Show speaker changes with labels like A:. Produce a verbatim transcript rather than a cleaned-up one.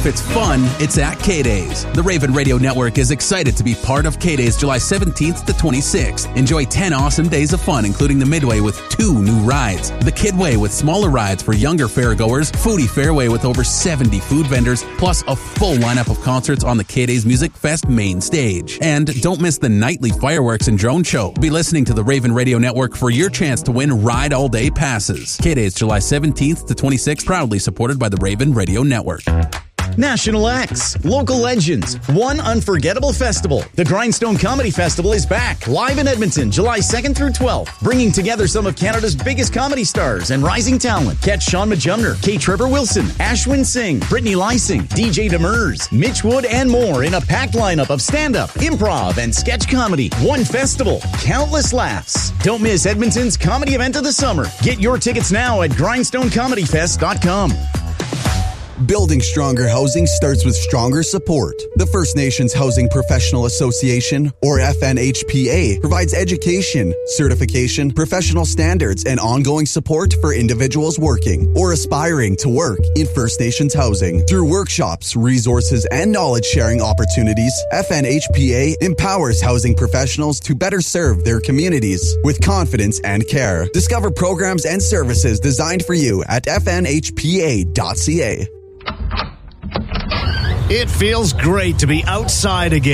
A: If it's fun, it's at K-Days. The Raven Radio Network is excited to be part of K-Days July seventeenth to twenty-sixth. Enjoy ten awesome days of fun, including the Midway with two new rides, the Kidway with smaller rides for younger fairgoers, Foodie Fairway with over seventy food vendors, plus a full lineup of concerts on the K-Days Music Fest main stage. And don't miss the nightly fireworks and drone show. Be listening to the Raven Radio Network for your chance to win Ride All Day passes. K-Days July seventeenth to twenty-sixth, proudly supported by the Raven Radio Network.
B: National X, local legends, one unforgettable festival. The Grindstone Comedy Festival is back, live in Edmonton, July second through twelfth, bringing together some of Canada's biggest comedy stars and rising talent. Catch Sean Majumner, K. Trevor Wilson, Ashwin Singh, Brittany Lysing, D J Demers, Mitch Wood, and more in a packed lineup of stand-up, improv, and sketch comedy. One festival, countless laughs. Don't miss Edmonton's comedy event of the summer. Get your tickets now at grindstone comedy fest dot com.
C: Building stronger housing starts with stronger support. The First Nations Housing Professional Association, or F N H P A, provides education, certification, professional standards, and ongoing support for individuals working or aspiring to work in First Nations housing. Through workshops, resources, and knowledge-sharing opportunities, F N H P A empowers housing professionals to better serve their communities with confidence and care. Discover programs and services designed for you at f n h p a dot c a.
D: It feels great to be outside again.